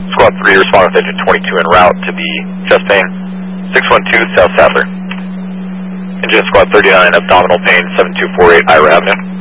Squad 3, respond with engine 22 en route to the chest pain, 612 South Sadler. Engine Squad 39, abdominal pain, 7248 Ira Avenue.